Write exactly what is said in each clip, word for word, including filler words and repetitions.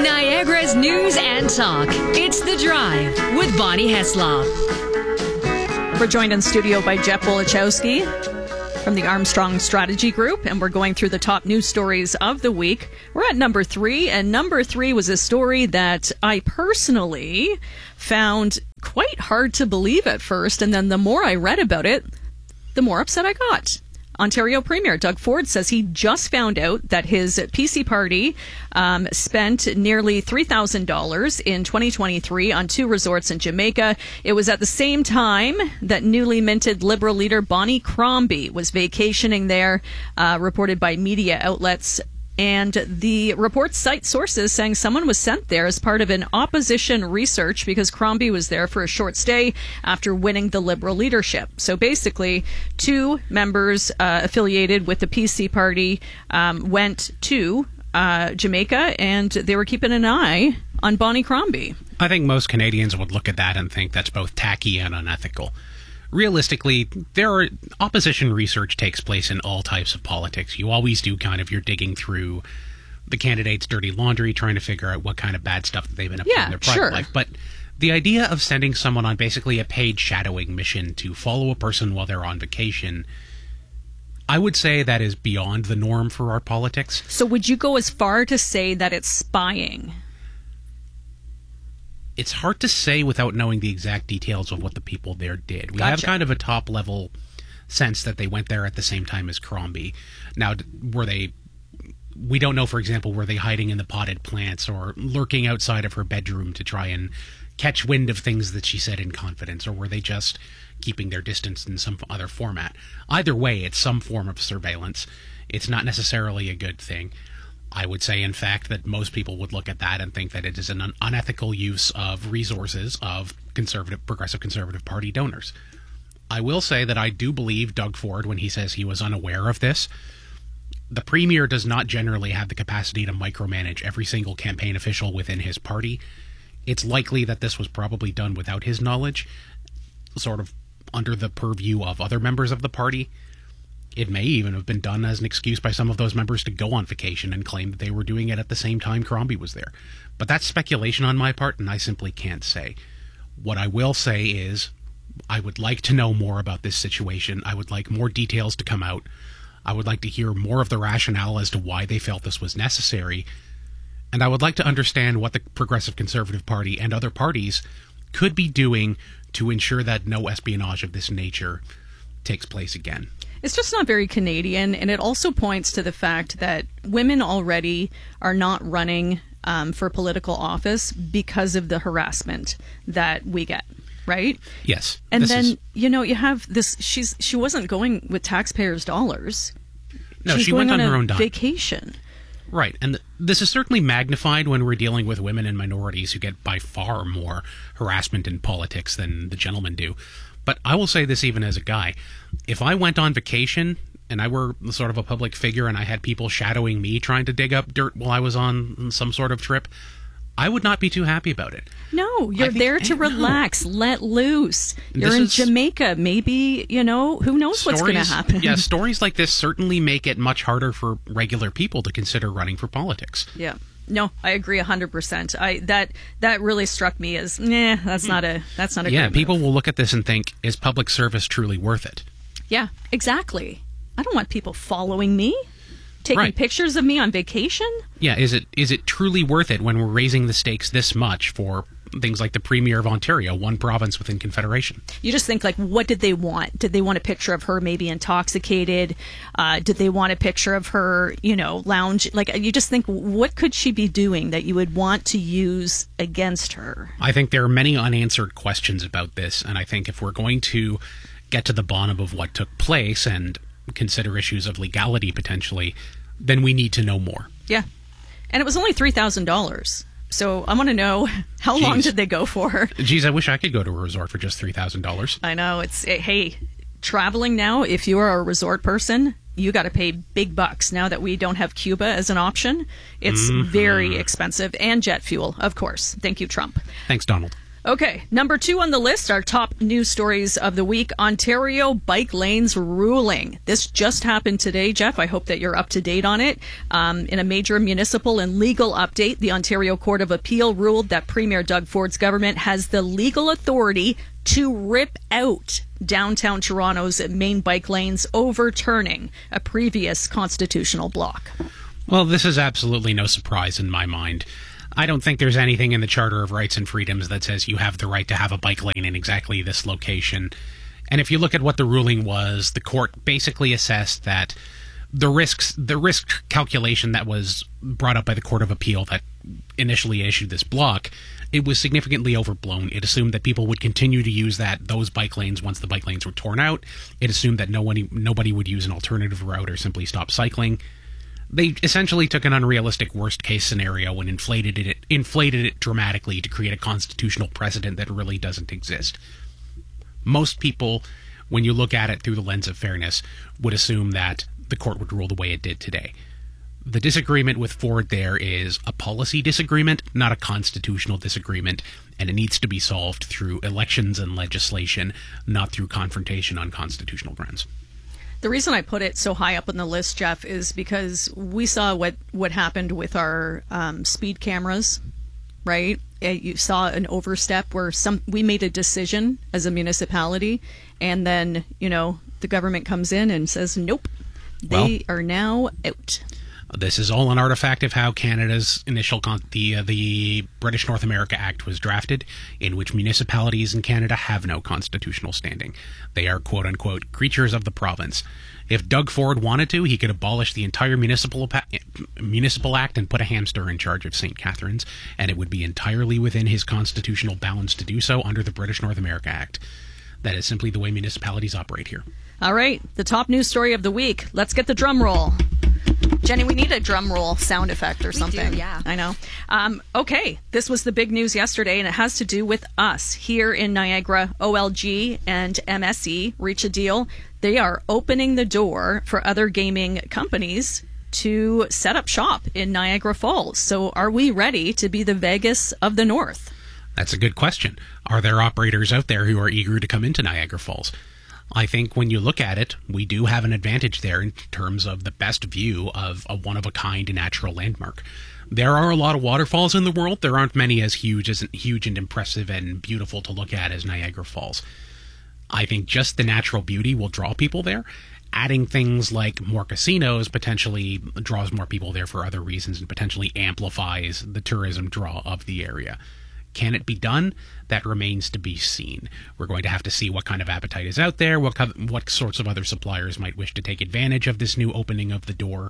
Niagara's news and talk. It's The Drive with Bonnie Heslop. We're joined in studio by Jeff Wolichowski from the Armstrong Strategy Group, and we're going through the top news stories of the week. We're at number three, and number three was a story that I personally found quite hard to believe at first, and then the more I read about it, the more upset I got. Ontario Premier Doug Ford says he just found out that his P C party um, spent nearly three thousand dollars in twenty twenty-three on two resorts in Jamaica. It was at the same time that newly minted Liberal leader Bonnie Crombie was vacationing there, uh, reported by media outlets. And the report cites sources saying someone was sent there as part of an opposition research because Crombie was there for a short stay after winning the Liberal leadership. So basically, two members uh, affiliated with the P C party um, went to uh, Jamaica, and they were keeping an eye on Bonnie Crombie. I think most Canadians would look at that and think that's both tacky and unethical. Realistically, there are, opposition research takes place in all types of politics. You always do kind of, you're digging through the candidate's dirty laundry, trying to figure out what kind of bad stuff that they've been up to yeah, in their private sure. life. But the idea of sending someone on basically a paid shadowing mission to follow a person while they're on vacation, I would say that is beyond the norm for our politics. So would you go as far to say that it's spying? It's hard to say without knowing the exact details of what the people there did. We Gotcha. have kind of a top-level sense that they went there at the same time as Crombie. Now, were they... We don't know, for example, were they hiding in the potted plants or lurking outside of her bedroom to try and catch wind of things that she said in confidence, or were they just keeping their distance in some other format? Either way, it's some form of surveillance. It's not necessarily a good thing. I would say, in fact, that most people would look at that and think that it is an un- unethical use of resources of conservative, progressive conservative party donors. I will say that I do believe Doug Ford when he says he was unaware of this. The Premier does not generally have the capacity to micromanage every single campaign official within his party. It's likely that this was probably done without his knowledge, sort of under the purview of other members of the party. It may even have been done as an excuse by some of those members to go on vacation and claim that they were doing it at the same time Crombie was there. But that's speculation on my part, and I simply can't say. What I will say is, I would like to know more about this situation. I would like more details to come out. I would like to hear more of the rationale as to why they felt this was necessary. And I would like to understand what the Progressive Conservative Party and other parties could be doing to ensure that no espionage of this nature takes place again. It's just not very Canadian, and it also points to the fact that women already are not running um, for political office because of the harassment that we get, right? Yes. And then, is... you know, you have this, she's she wasn't going with taxpayers' dollars. No, She's she going went on, on her a own dime. vacation. Right, and th- this is certainly magnified when we're dealing with women and minorities who get by far more harassment in politics than the gentlemen do. But I will say this even as a guy. If I went on vacation and I were sort of a public figure and I had people shadowing me trying to dig up dirt while I was on some sort of trip, I would not be too happy about it. No, you're think, there to no. relax, let loose. You're This in is- Jamaica. Maybe, you know, who knows what's going to Stories- happen. Yeah, stories like this certainly make it much harder for regular people to consider running for politics. Yeah. No, I agree one hundred percent. I that that really struck me as, nah, that's not a that's not a Yeah, great people move. will look at this and think, is public service truly worth it? Yeah, exactly. I don't want people following me, taking Right. pictures of me on vacation. Yeah, is it is it truly worth it when we're raising the stakes this much for things like the Premier of Ontario, one province within Confederation? You just think, like, what did they want? Did they want a picture of her maybe intoxicated? Uh, did they want a picture of her, you know, lounge? Like, you just think, what could she be doing that you would want to use against her? I think there are many unanswered questions about this, and I think if we're going to get to the bottom of what took place and consider issues of legality potentially, then we need to know more. Yeah. And it was only three thousand dollars. So I want to know, how long Jeez. did they go for? Geez, I wish I could go to a resort for just three thousand dollars. I know. It's it, hey, traveling now, if you are a resort person, you got to pay big bucks. Now that we don't have Cuba as an option, it's Mm-hmm. very expensive. And jet fuel, of course. Thank you, Trump. Thanks, Donald. Okay, number two on the list, our top news stories of the week, Ontario bike lanes ruling. This just happened today, Jeff. I hope that you're up to date on it. Um, in a major municipal and legal update, the Ontario Court of Appeal ruled that Premier Doug Ford's government has the legal authority to rip out downtown Toronto's main bike lanes, overturning a previous constitutional block. Well, this is absolutely no surprise in my mind. I don't think there's anything in the Charter of Rights and Freedoms that says you have the right to have a bike lane in exactly this location. And if you look at what the ruling was, the court basically assessed that the risks, the risk calculation that was brought up by the Court of Appeal that initially issued this block, it was significantly overblown. It assumed that people would continue to use that those bike lanes once the bike lanes were torn out. It assumed that no one, nobody would use an alternative route or simply stop cycling. They essentially took an unrealistic worst-case scenario and inflated it, inflated it dramatically to create a constitutional precedent that really doesn't exist. Most people, when you look at it through the lens of fairness, would assume that the court would rule the way it did today. The disagreement with Ford there is a policy disagreement, not a constitutional disagreement, and it needs to be solved through elections and legislation, not through confrontation on constitutional grounds. The reason I put it so high up on the list, Jeff, is because we saw what, what happened with our um, speed cameras, right? You saw an overstep where some we made a decision as a municipality, and then, you know, the government comes in and says, nope, they well, are now out. This is all an artifact of how Canada's initial con- the uh, the British North America Act was drafted, in which municipalities in Canada have no constitutional standing. They are quote unquote creatures of the province. If Doug Ford wanted to, he could abolish the entire municipal pa- municipal act and put a hamster in charge of Saint Catharines, and it would be entirely within his constitutional bounds to do so under the British North America Act. That is simply the way municipalities operate here. All right, the top news story of the week. Let's get the drum roll. Jenny, we need a drum roll sound effect or something. We do, yeah. I know. Um, okay, this was the big news yesterday, and it has to do with us here in Niagara. O L G and M S E reach a deal. They are opening the door for other gaming companies to set up shop in Niagara Falls. So are we ready to be the Vegas of the North? That's a good question. Are there operators out there who are eager to come into Niagara Falls? I think when you look at it, we do have an advantage there in terms of the best view of a one-of-a-kind natural landmark. There are a lot of waterfalls in the world. There aren't many as huge as huge and impressive and beautiful to look at as Niagara Falls. I think just the natural beauty will draw people there. Adding things like more casinos potentially draws more people there for other reasons and potentially amplifies the tourism draw of the area. Can it be done? That remains to be seen. We're going to have to see what kind of appetite is out there, what co- what sorts of other suppliers might wish to take advantage of this new opening of the door.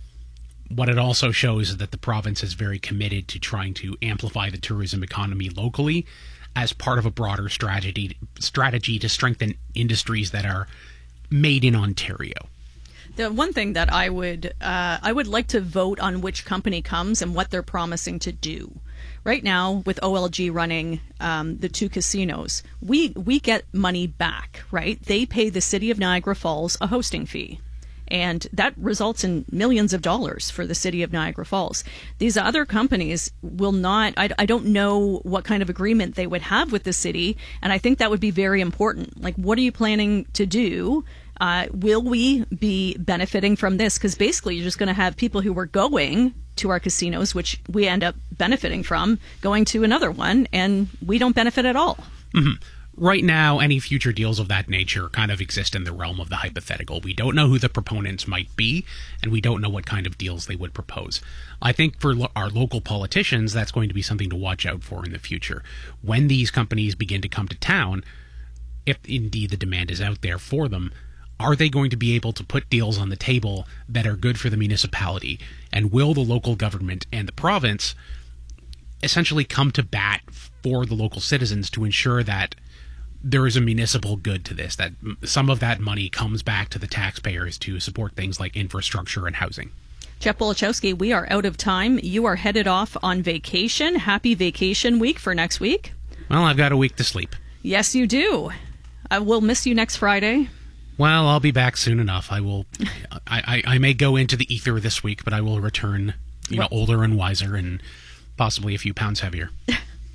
What it also shows is that the province is very committed to trying to amplify the tourism economy locally as part of a broader strategy strategy to strengthen industries that are made in Ontario. The one thing that I would uh, I would like to vote on which company comes and what they're promising to do. Right now, with O L G running um, the two casinos, we we get money back, right? They pay the city of Niagara Falls a hosting fee, and that results in millions of dollars for the city of Niagara Falls. These other companies will not, I, I don't know what kind of agreement they would have with the city, and I think that would be very important. Like, what are you planning to do? Uh, will we be benefiting from this? Because basically you're just going to have people who were going to our casinos, which we end up benefiting from, going to another one, and we don't benefit at all. Mm-hmm. Right now, any future deals of that nature kind of exist in the realm of the hypothetical. We don't know who the proponents might be, and we don't know what kind of deals they would propose. I think for lo- our local politicians, that's going to be something to watch out for in the future. When these companies begin to come to town, if indeed the demand is out there for them, are they going to be able to put deals on the table that are good for the municipality? And will the local government and the province essentially come to bat for the local citizens to ensure that there is a municipal good to this, that some of that money comes back to the taxpayers to support things like infrastructure and housing? Jeff Wolichowski, we are out of time. You are headed off on vacation. Happy vacation week for next week. Well, I've got a week to sleep. Yes, you do. I will miss you next Friday. Well, I'll be back soon enough. I will. I, I, I may go into the ether this week, but I will return, you know, older and wiser and possibly a few pounds heavier.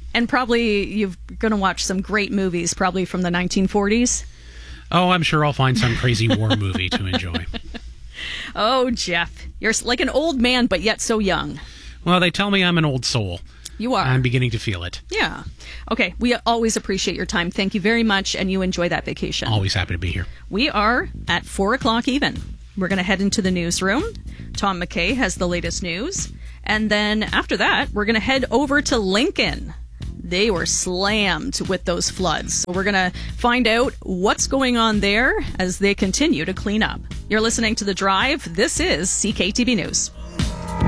And probably you're going to watch some great movies, probably from the nineteen forties. Oh, I'm sure I'll find some crazy war movie to enjoy. Oh, Jeff, you're like an old man, but yet so young. Well, they tell me I'm an old soul. You are. I'm beginning to feel it. Yeah. Okay, we always appreciate your time. Thank you very much, and you enjoy that vacation. Always happy to be here. We are at four o'clock even. We're going to head into the newsroom. Tom McKay has the latest news. And then after that, we're going to head over to Lincoln. They were slammed with those floods. So we're going to find out what's going on there as they continue to clean up. You're listening to The Drive. This is C K T V News.